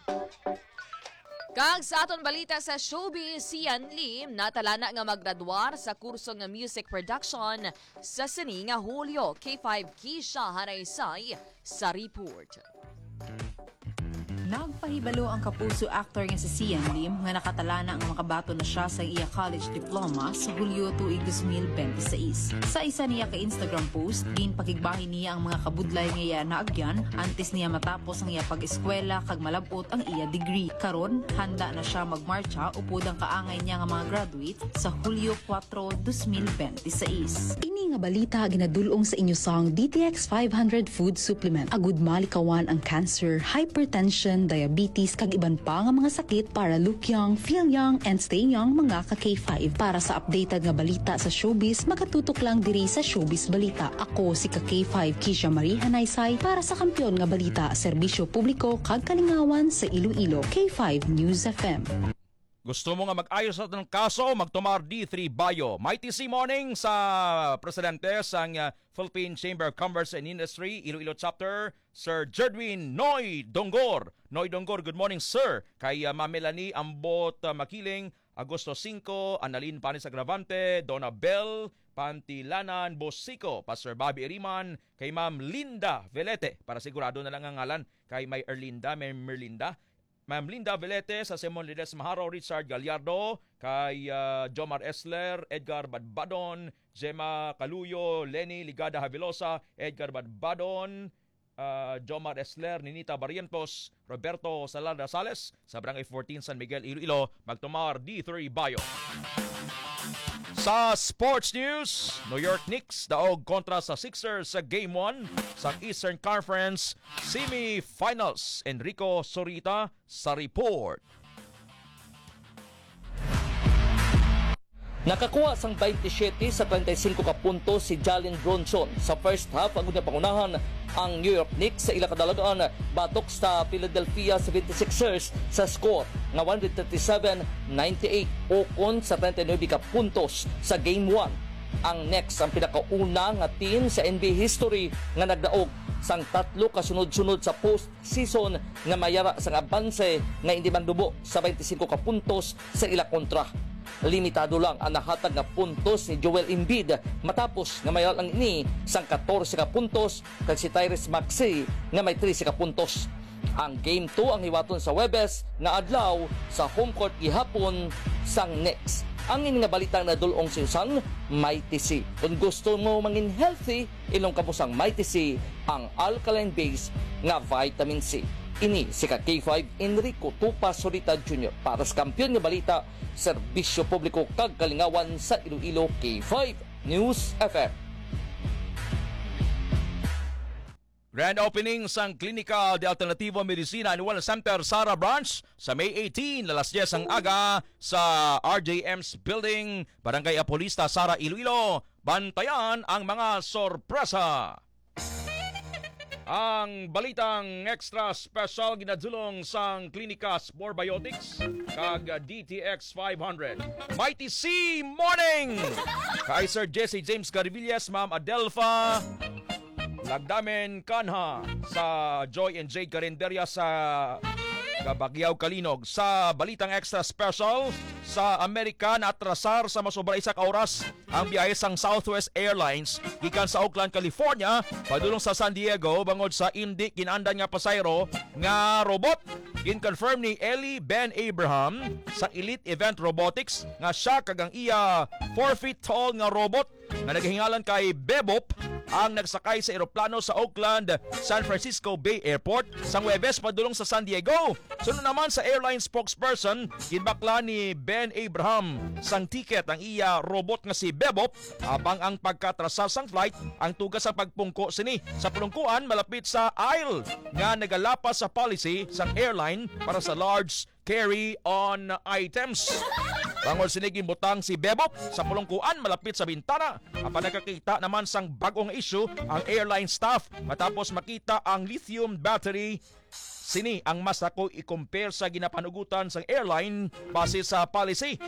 Kag sa aton balita sa showbiz, si Yan Lim natalana nga maggraduar sa kurso nga music production sa sini nga Hulyo. K five Kisha Haraysay sa report. Nagpahibalo ang kapuso actor nga si Sian Lim nga nakatalana ang makabato na siya sa iya college diploma sa Hulyo tuig twenty twenty-six. Sa isa niya ka Instagram post, ginpakigbahin niya ang mga kabudlay nga iya naagyan antes niya matapos ang iya pag-eskwela kag malabot ang iya degree. Karon handa na siya magmarcha upod ang kaangay niya nga mga graduate sa Hulyo four, twenty twenty-six. Ini nga balita ginadulong sa inyo sang D T X five hundred food supplement. Agud malikawan ang cancer, hypertension, diabetes kag iban pa nga mga sakit para look young, feel young, and stay young mga ka K five. Para sa updated nga balita sa showbiz, makatutok lang diri sa Showbiz Balita. Ako si ka K five Kisha Marie Hanaysay para sa Kampiyon nga Balita, serbisyo publiko kag kalingawan sa Iloilo. K five News F M. Gusto mo nga mag-ayos sa ng kaso, magtumar D three Bio. Mighty C morning sa presidente sang uh, Philippine Chamber of Commerce and Industry, Iloilo Chapter, Sir Jedwin Noy Dongor. Noy Dongor, good morning sir. Kay uh, Ma'am Melanie Ambot uh, Makiling, Agosto five, Annalyn Panis Agravante, Donna Bell, Pantilanan Bosico, Pastor Bobby Eriman, kay Ma'am Linda Velete, para sigurado na lang ang ngalan, kay may Erlinda, may Merlinda, Ma'am Linda Velete, sa Simon Lides Maharo, Richard Gallardo, kay uh, Jomar Esler, Edgar Badbadon, Gemma Caluyo, Lenny Ligada Havilosa, Edgar Badbadon, uh, Jomar Esler, Ninita Barrientos, Roberto Salada Sales, sa Barangay fourteen San Miguel, Iloilo, magtumar D three Bio. Sa sports news, New York Knicks daog kontra sa Sixers sa Game one sa Eastern Conference Semifinals. Enrico Sorita sa report. Nakakuha sang twenty-seven sa twenty-five ka puntos si Jalen Bronson. Sa first half, ang unang pangunahan ang New York Knicks sa ila kadalagaan batok sa Philadelphia seventy-sixers sa score nga one thirty-seven ninety-eight o kon sa twenty-nine ka puntos sa Game one. Ang next ang pinakauna nga team sa N B A history nga nagdaog sang tatlo kasunod-sunod sa post-season nga mayara sang abanse nga hindi man dubo sa twenty-five ka puntos sa ila kontra. Limitado lang ang nahatag nga puntos ni Joel Embiid matapos nga mayara lang ini sang fourteen ka puntos kag si Tyrese Maxey nga may three ka puntos. Ang Game two ang hiwaton sa Webes nga adlaw sa home court gihapon sang Knicks. Ang ini nga balitang nadulong si Usang Mighty C. Kung gusto mo mangin healthy, ilong kapusang Mighty C ang alkaline base nga vitamin C. Ini si K five Enrico Tupa Solita Junior para sa kampiyon nga balita, serbisyo publiko kag kalingawan sa Iloilo K five News F M. Grand opening sang Klinika de Alternativo Medicina Anual Center Sara Branch sa May eighteen, alas diyes ang aga sa R J M's Building, Barangay Apolista, Sara, Iloilo. Bantayan ang mga sorpresa. Ang balitang extra special ginadulong sang Klinika Sporbiotics kag D T X five hundred. Mighty C Morning! Kay Sir Jesse James Garivillas, Ma'am Adelfa Lagdamen Kanha, sa Joy and Jade Carinderia sa Kabagyaw Kalinog. Sa balitang extra special, sa Amerika naatrasar sa masobra isa ka oras ang biyahe sang Southwest Airlines gikan sa Oakland, California padulong sa San Diego bangod sa hindi kinandan nga pasayro nga robot. Gin-confirm ni Ellie Ben Abraham sa Elite Event Robotics nga siya kag ang iya four feet tall nga robot nga naghingalan kay Bebop ang nagsakay sa eroplano sa Oakland San Francisco Bay Airport sang Huwebes padulong sa San Diego. Sunod naman sa airline spokesperson, ginbakla ni Ben Abraham sang ticket ang iya robot nga si Bebop habang ang pagkatrasa sang flight ang tugas sa pagpungko sini sa pulungkuan malapit sa aisle nga nagalapas sa policy sang airline para sa large carry-on items. Bangol siniging butang si Bebop sa pulungkuan malapit sa bintana. Apan nakakita naman sang bagong issue ang airline staff matapos makita ang lithium battery. Sini ang mas ako i-compare sa ginapanugutan sa airline base sa policy